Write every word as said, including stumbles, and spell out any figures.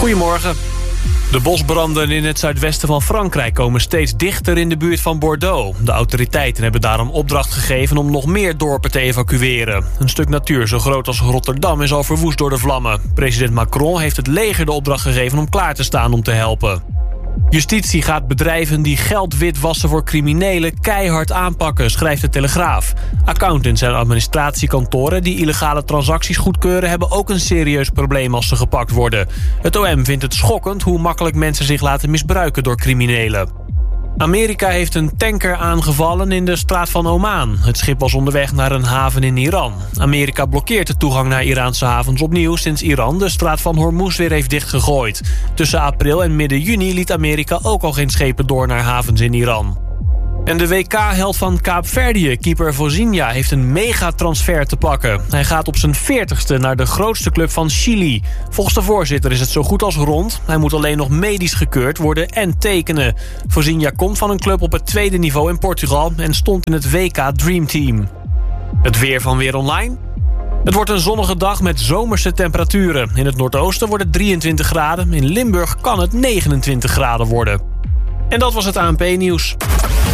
Goedemorgen. De bosbranden in het zuidwesten van Frankrijk komen steeds dichter in de buurt van Bordeaux. De autoriteiten hebben daarom opdracht gegeven om nog meer dorpen te evacueren. Een stuk natuur zo groot als Rotterdam is al verwoest door de vlammen. President Macron heeft het leger de opdracht gegeven om klaar te staan om te helpen. Justitie gaat bedrijven die geld witwassen voor criminelen keihard aanpakken, schrijft de Telegraaf. Accountants en administratiekantoren die illegale transacties goedkeuren hebben ook een serieus probleem als ze gepakt worden. Het O M vindt het schokkend hoe makkelijk mensen zich laten misbruiken door criminelen. Amerika heeft een tanker aangevallen in de straat van Oman. Het schip was onderweg naar een haven in Iran. Amerika blokkeert de toegang naar Iraanse havens opnieuw sinds Iran de straat van Hormuz weer heeft dichtgegooid. Tussen april en midden juni liet Amerika ook al geen schepen door naar havens in Iran. En de W K-held van Kaapverdië, keeper Vozinha, heeft een megatransfer te pakken. Hij gaat op zijn veertigste naar de grootste club van Chili. Volgens de voorzitter is het zo goed als rond. Hij moet alleen nog medisch gekeurd worden en tekenen. Vozinha komt van een club op het tweede niveau in Portugal en stond in het W K Dream Team. Het weer van Weer Online. Het wordt een zonnige dag met zomerse temperaturen. In het noordoosten wordt het drieëntwintig graden. In Limburg kan het negenentwintig graden worden. En dat was het A N P-nieuws.